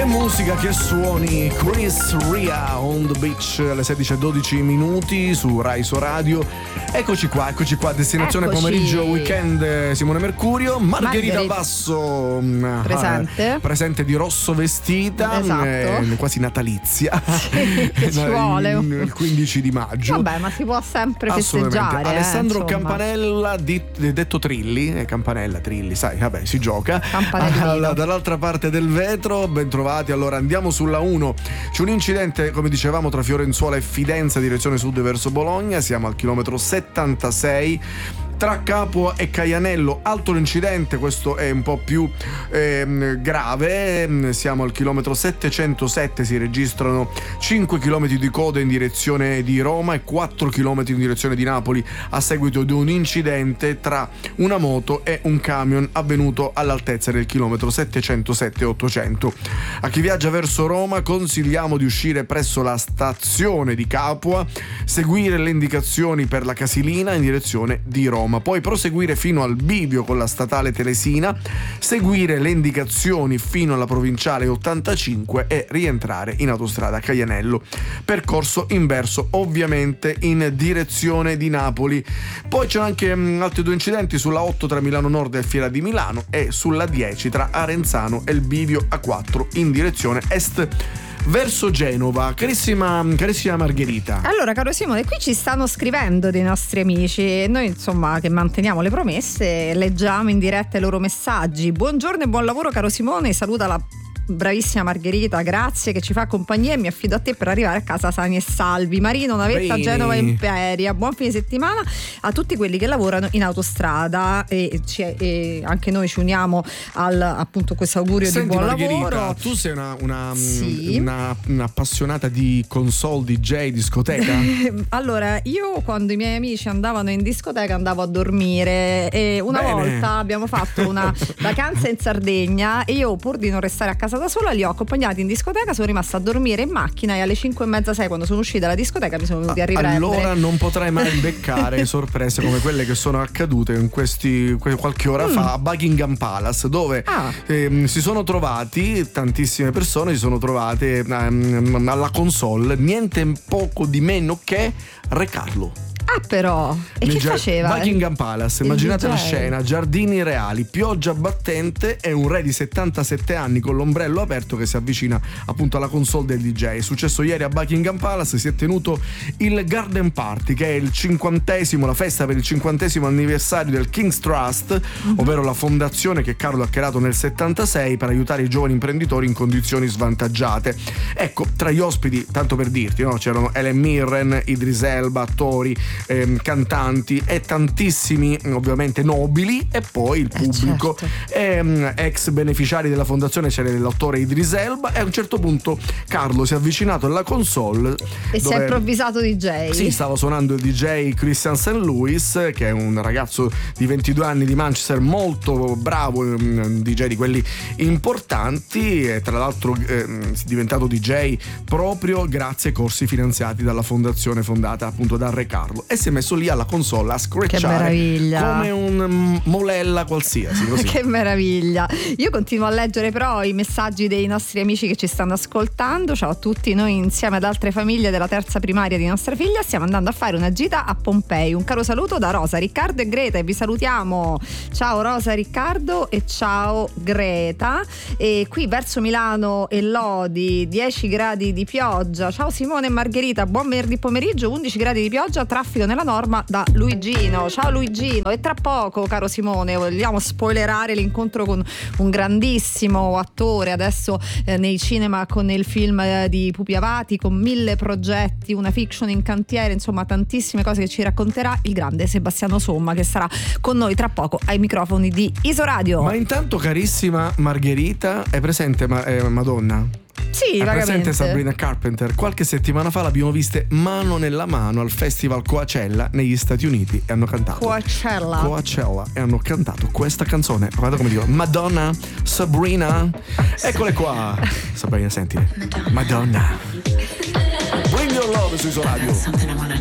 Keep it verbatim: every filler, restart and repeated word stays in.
Che musica, che suoni. Chris Ria on the beach alle sedici e dodici minuti su Rai So Radio. Eccoci qua, eccoci qua, destinazione eccoci. Pomeriggio weekend Simone Mercurio, Margherita, Margherita. Basso presente. Eh, presente di rosso vestita, esatto. eh, quasi natalizia. Sì, che ci vuole. Il quindici di maggio. Vabbè, ma si può sempre festeggiare. Alessandro eh, Campanella, di, detto Trilli, eh, Campanella, Trilli, sai, vabbè, si gioca. Alla, dall'altra parte del vetro, ben trovati. Allora andiamo sulla uno. C'è un incidente, come dicevamo, tra Fiorenzuola e Fidenza, direzione sud verso Bologna. Siamo al chilometro settantasei. Tra Capua e Caianello, alto l'incidente, questo è un po' più eh, grave, siamo al chilometro settecentosette, si registrano cinque chilometri di coda in direzione di Roma e quattro chilometri in direzione di Napoli a seguito di un incidente tra una moto e un camion avvenuto all'altezza del chilometro settecentosette ottocento. A chi viaggia verso Roma consigliamo di uscire presso la stazione di Capua, seguire le indicazioni per la Casilina in direzione di Roma, poi proseguire fino al bivio con la statale Telesina, seguire le indicazioni fino alla provinciale ottantacinque e rientrare in autostrada Caianello, percorso inverso ovviamente in direzione di Napoli. Poi c'è anche mh, altri due incidenti sulla otto tra Milano Nord e Fiera di Milano e sulla dieci tra Arenzano e il bivio A quattro in direzione est verso Genova. Carissima, carissima Margherita. Allora, caro Simone, qui ci stanno scrivendo dei nostri amici. Noi, insomma, che manteniamo le promesse, leggiamo in diretta i loro messaggi. Buongiorno e buon lavoro, caro Simone. Saluta la bravissima Margherita, grazie che ci fa compagnia e mi affido a te per arrivare a casa sani e salvi. Marino, Navetta, Bene. Genova, Imperia. Buon fine settimana a tutti quelli che lavorano in autostrada e, ci, e anche noi ci uniamo al appunto questo augurio Senti, di buon Margherita, lavoro. tu sei una, una, sì. una, una appassionata di console, D J, discoteca? Allora, io quando i miei amici andavano in discoteca andavo a dormire e una Bene. volta abbiamo fatto una vacanza in Sardegna e io, pur di non restare a casa da sola, li ho accompagnati in discoteca, sono rimasta a dormire in macchina e alle cinque e mezza, sei, quando sono uscita dalla discoteca, mi sono venuti a riprendere. Allora non potrai mai beccare sorprese come quelle che sono accadute in questi qualche ora mm. fa a Buckingham Palace, dove ah. eh, si sono trovati tantissime persone, si sono trovate um, alla console niente poco di meno che Re Carlo. Ah, però, e che Gia- faceva? Buckingham Palace, immaginate la D J. scena, giardini reali, pioggia battente e un re di settantasette anni con l'ombrello aperto che si avvicina appunto alla console del D J. È successo ieri a Buckingham Palace, si è tenuto il Garden Party, che è il cinquantesimo, la festa per il cinquantesimo anniversario del King's Trust, mm-hmm. ovvero la fondazione che Carlo ha creato nel settantasei per aiutare i giovani imprenditori in condizioni svantaggiate. Ecco, tra gli ospiti, tanto per dirti, no, c'erano Helen Mirren, Idris Elba, attori, Ehm, cantanti e tantissimi ovviamente nobili e poi il pubblico, eh certo. ehm, ex beneficiari della fondazione, c'era l'attore Idris Elba e a un certo punto Carlo si è avvicinato alla console e si è improvvisato D J. Sì, stava suonando il D J Christian Saint Louis, che è un ragazzo di ventidue anni di Manchester, molto bravo, un D J di quelli importanti e tra l'altro eh, è diventato D J proprio grazie ai corsi finanziati dalla fondazione fondata appunto da Re Carlo, e si è messo lì alla console a scratchare come un molella qualsiasi, così. Che meraviglia. Io continuo a leggere però i messaggi dei nostri amici che ci stanno ascoltando. Ciao a tutti, noi insieme ad altre famiglie della terza primaria di nostra figlia stiamo andando a fare una gita a Pompei. Un caro saluto da Rosa, Riccardo e Greta e vi salutiamo. Ciao Rosa, Riccardo e ciao Greta. E qui verso Milano e Lodi dieci gradi di pioggia. Ciao Simone e Margherita, buon venerdì pomeriggio. Undici gradi di pioggia, traffico nella norma da Luigino. Ciao Luigino. E tra poco, caro Simone, vogliamo spoilerare l'incontro con un grandissimo attore adesso eh, nei cinema con il film eh, di Pupi Avati, con mille progetti, una fiction in cantiere, insomma tantissime cose che ci racconterà il grande Sebastiano Somma, che sarà con noi tra poco ai microfoni di Isoradio. Ma intanto, carissima Margherita, è presente ma- eh, Madonna? Sì, è vagamente. presente Sabrina Carpenter? Qualche settimana fa l'abbiamo viste mano nella mano al Festival Coachella negli Stati Uniti e hanno cantato Coachella Coachella e hanno cantato questa canzone. Guarda come dico, Madonna, Sabrina, eccole qua. Sabrina, sentile, Madonna. Bring your love su Isoradio.